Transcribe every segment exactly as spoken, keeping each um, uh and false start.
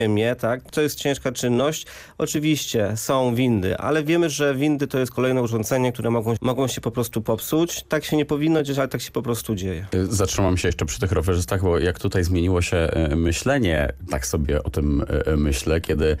ziemię, tak? To jest ciężka czynność. Oczywiście są windy, ale wiemy, że windy to jest kolejne urządzenie, które mogą, mogą się po prostu popsuć. Tak się nie powinno dziać, ale tak się po prostu dzieje. Zatrzymam się jeszcze przy tych rowerzystach, bo jak tutaj zmieniło się myślenie, tak sobie o tym myślę, kiedy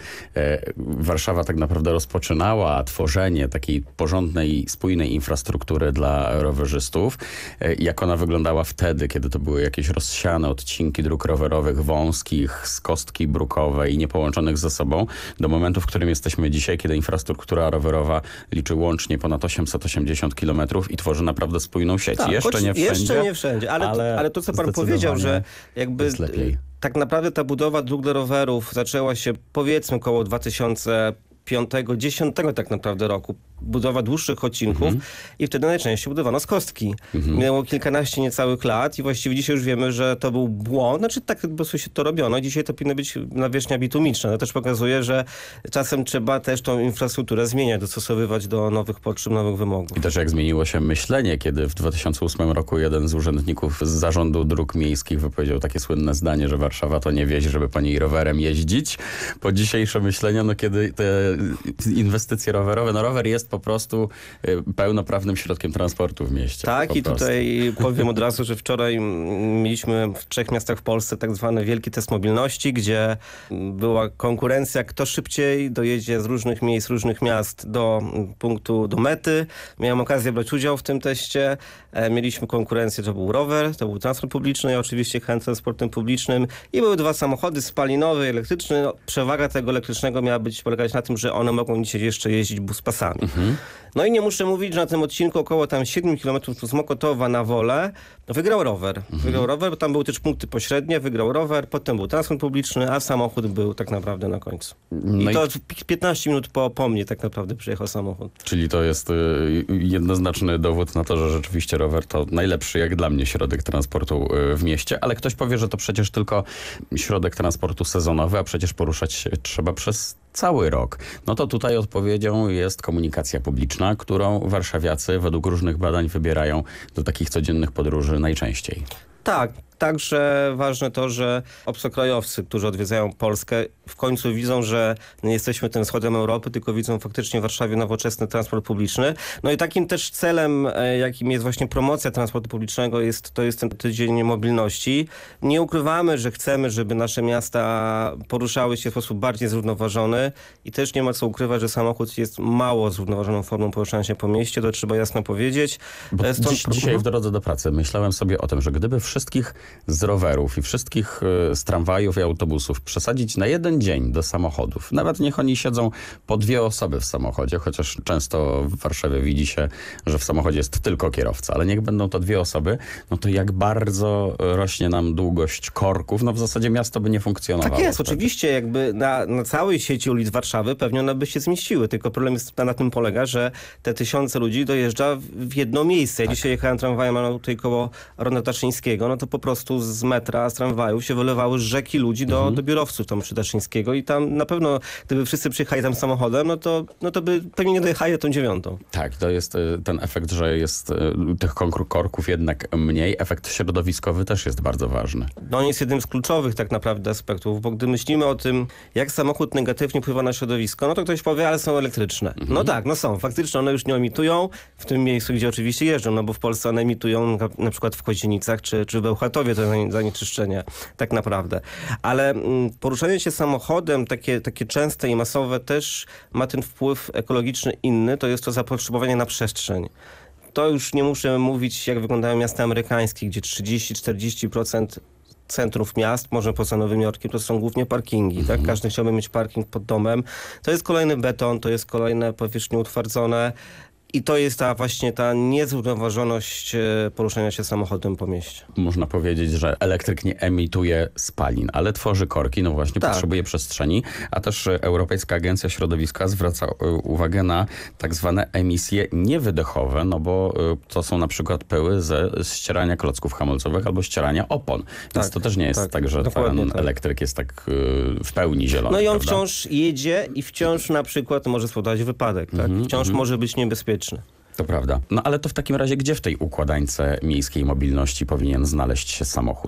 Warszawa tak naprawdę rozpoczynała tworzenie takiej porządnej, spójnej infrastruktury dla rowerzystów. Jak ona wyglądała wtedy, kiedy to były jakieś rozsiane odcinki dróg rowerowych, wąskich, z kostki brukowej, niepołączonych ze sobą, do momentu, w którym jesteśmy dzisiaj, kiedy infrastruktura rowerowa liczy łącznie ponad osiemset osiemdziesiąt kilometrów i tworzy naprawdę spójną sieć. Tak, jeszcze nie wszędzie. Jeszcze nie wszędzie, ale, ale, ale to, co pan powiedział, że jakby tak naprawdę ta budowa dróg dla rowerów zaczęła się powiedzmy koło dwa tysiące piątego, dziesiątego tak naprawdę roku. Budowa dłuższych odcinków mhm. i wtedy najczęściej budowano z kostki. Mhm. Minęło kilkanaście niecałych lat i właściwie dzisiaj już wiemy, że to był błąd. Znaczy tak po prostu się to robiono. Dzisiaj to powinno być nawierzchnia bitumiczna. To też pokazuje, że czasem trzeba też tą infrastrukturę zmieniać, dostosowywać do nowych potrzeb, nowych wymogów. I też jak zmieniło się myślenie, kiedy w dwa tysiące ósmym roku jeden z urzędników z Zarządu Dróg Miejskich wypowiedział takie słynne zdanie, że Warszawa to nie wieś, żeby po niej rowerem jeździć. Po dzisiejsze myślenie, no kiedy te inwestycje rowerowe, no rower jest po prostu pełnoprawnym środkiem transportu w mieście. Tak i prostu. Tutaj powiem od razu, że wczoraj mieliśmy w trzech miastach w Polsce tak zwany wielki test mobilności, gdzie była konkurencja, kto szybciej dojedzie z różnych miejsc, różnych miast do punktu, do mety. Miałem okazję brać udział w tym teście. Mieliśmy konkurencję, to był rower, to był transport publiczny i oczywiście chęć transportem publicznym i były dwa samochody, spalinowy i elektryczny. No, przewaga tego elektrycznego miała być polegać na tym, że one mogą dzisiaj jeszcze jeździć buspasami. Mhm. No i nie muszę mówić, że na tym odcinku około tam siedem kilometrów z Mokotowa na Wolę wygrał rower. Mhm. Wygrał rower, bo tam były też punkty pośrednie, wygrał rower, potem był transport publiczny, a samochód był tak naprawdę na końcu. No I to i... piętnaście minut po, po mnie tak naprawdę przyjechał samochód. Czyli to jest y, jednoznaczny dowód na to, że rzeczywiście rower to najlepszy, jak dla mnie, środek transportu y, w mieście, ale ktoś powie, że to przecież tylko środek transportu sezonowy, a przecież poruszać się trzeba przez cały rok. No to tutaj odpowiedzią jest komunikacja publiczna, którą warszawiacy według różnych badań wybierają do takich codziennych podróży najczęściej. Tak. Także ważne to, że obcokrajowcy, którzy odwiedzają Polskę, w końcu widzą, że nie jesteśmy tym wschodem Europy, tylko widzą faktycznie w Warszawie nowoczesny transport publiczny. No i takim też celem, jakim jest właśnie promocja transportu publicznego, jest, to jest ten tydzień mobilności. Nie ukrywamy, że chcemy, żeby nasze miasta poruszały się w sposób bardziej zrównoważony i też nie ma co ukrywać, że samochód jest mało zrównoważoną formą poruszania się po mieście, to trzeba jasno powiedzieć. Stąd... Dziś, dzisiaj w drodze do pracy myślałem sobie o tym, że gdyby wszystkich z rowerów i wszystkich z tramwajów i autobusów przesadzić na jeden dzień do samochodów. Nawet niech oni siedzą po dwie osoby w samochodzie, chociaż często w Warszawie widzi się, że w samochodzie jest tylko kierowca, ale niech będą to dwie osoby, no to jak bardzo rośnie nam długość korków, no w zasadzie miasto by nie funkcjonowało. Tak jest, wtedy. Oczywiście jakby na, na całej sieci ulic Warszawy pewnie one by się zmieściły, tylko problem jest na, na tym polega, że te tysiące ludzi dojeżdża w jedno miejsce. Ja tak. Dzisiaj jechałem tramwajem, mam tutaj koło Ronda Taszyńskiego, no to po prostu z metra, z tramwaju się wylewały rzeki ludzi do, mhm. do biurowców tam przy Taszyńskiego i tam na pewno, gdyby wszyscy przyjechali tam samochodem, no to, no to by pewnie nie dojechali tą dziewiątą. Tak, to jest ten efekt, że jest tych korków jednak mniej. Efekt środowiskowy też jest bardzo ważny. No on jest jednym z kluczowych tak naprawdę aspektów, bo gdy myślimy o tym, jak samochód negatywnie wpływa na środowisko, no to ktoś powie, ale są elektryczne. Mhm. No tak, no są. Faktycznie one już nie emitują w tym miejscu, gdzie oczywiście jeżdżą, no bo w Polsce one emitują na, na przykład w Kozienicach czy, czy w Bełchatowie to zanieczyszczenie tak naprawdę. Ale mm, poruszanie się samochodem, takie, takie częste i masowe też ma ten wpływ ekologiczny inny, to jest to zapotrzebowanie na przestrzeń. To już nie muszę mówić, jak wyglądają miasta amerykańskie, gdzie trzydzieści do czterdziestu procent centrów miast, może poza Nowym Jorkiem, to są głównie parkingi. Mhm. Tak? Każdy chciałby mieć parking pod domem. To jest kolejny beton, to jest kolejne powierzchnie utwardzone. I to jest ta właśnie ta niezrównoważoność poruszania się samochodem po mieście. Można powiedzieć, że elektryk nie emituje spalin, ale tworzy korki, no właśnie tak. Potrzebuje przestrzeni, a też Europejska Agencja Środowiska zwraca uwagę na tak zwane emisje niewydechowe, no bo to są na przykład pyły ze ścierania klocków hamulcowych albo ścierania opon. Tak, więc to też nie jest tak, tak że ten tak. elektryk jest tak w pełni zielony. No i on prawda? Wciąż jedzie i wciąż na przykład może spowodować wypadek. Tak? Mm-hmm, wciąż mm-hmm. może być niebezpieczny. To prawda. No ale to w takim razie gdzie w tej układańce miejskiej mobilności powinien znaleźć się samochód?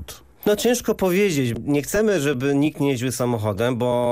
No ciężko powiedzieć. Nie chcemy, żeby nikt nie jeździł samochodem, bo